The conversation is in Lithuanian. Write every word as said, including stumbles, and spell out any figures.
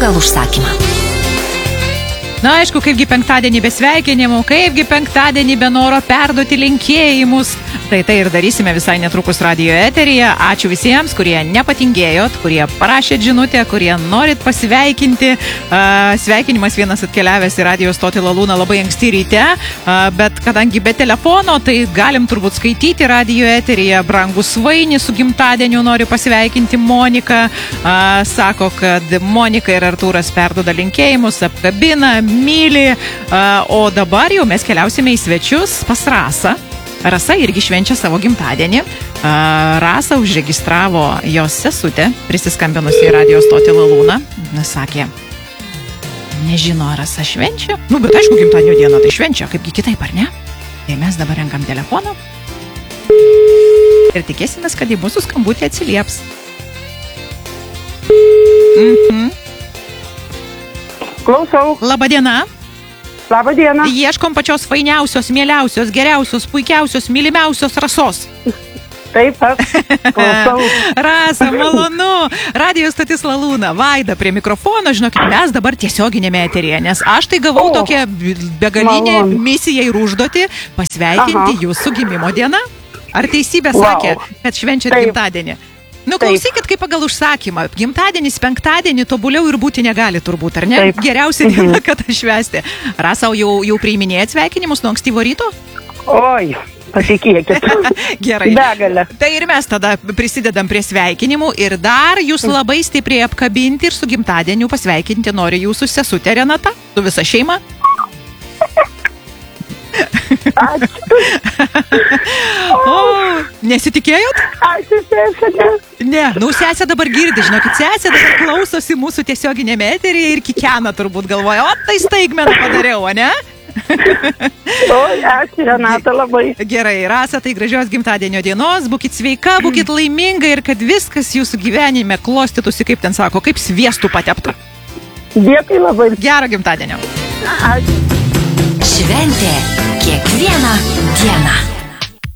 pagal užsakymą. Na, aišku, kaipgi penktadienį be sveikinimų, kaipgi penktadienį be noro perduoti linkėjimus. Tai tai ir darysime visai netrukus radijo eteryje. Ačiū visiems, kurie nepatingėjot, kurie parašėt žinutę, kurie norit pasveikinti. Sveikinimas vienas atkeliavęs į radijo stotį Lalūną labai anksti ryte, bet kadangi be telefono, tai galim turbūt skaityti radijo eteryje. Brangus Vainį su gimtadieniu noriu pasveikinti Moniką. Sako, kad Monika ir Artūras perduoda linkėjimus, apkabina, myli. O dabar jau mes keliausime į svečius pas Rasą. Rasa irgi švenčia savo gimtadienį. Rasa užregistravo jos sesutę, prisiskambinusi į radijo stotį Lalūną. Sakė, nežino, ar Rasa švenčia. Nu, bet aišku, gimtadienio dieną tai švenčia, kaipgi kitaip, ar ne? Tai mes dabar renkam telefoną ir tikėsimės, kad į mūsų skambutį atsilieps. Mhm. Klausau. Labadiena. Labą dieną. Ieškom pačios fainiausios, mieliausios, geriausios, puikiausios, mylimiausios Rasos. Taip, aš klausau. Rasa, malonu. Radio stotis Lalūna. Vaida prie mikrofono. Žinokit, mes dabar tiesioginėme eteryje, nes aš tai gavau o, tokią begalinę malonu. Misiją ir užduotį pasveikinti Aha. jūsų gimimo dieną. Ar teisybė wow. sakė, kad švenčiat Taip. gimtadienį? Nu, klausykit, kaip pagal užsakymą. Gimtadienis, penktadienį tobuliau ir būti negali turbūt, ar ne? Taip. Geriausia diena, kad švęsti. Rasa, jau, jau priiminėjat sveikinimus nuo ankstyvo ryto? Oi, patikėkit. Gerai. Begalė. Tai ir mes tada prisidedam prie sveikinimų ir dar jūs labai stipriai apkabinti ir su gimtadieniu pasveikinti nori jūsų sesutė Renata, su visa šeima. Ačiū. O, nesitikėjot? Ačiū, sesė. Ne, nu sesė dabar girdi, žinokit, sesė dabar klausosi mūsų tiesioginėme eteryje ir kikena turbūt galvoja, o tai staigmeną padariau, o ne? O, ačiū, Renata, labai. Gerai, Rasa, tai gražios gimtadienio dienos, būkit sveika, būkit laiminga ir kad viskas jūsų gyvenime klostytųsi, kaip ten sako, kaip sviestų pateptų. Dėkui labai. Gero gimtadienio. Ačiū. Šventė kiekvieną dieną.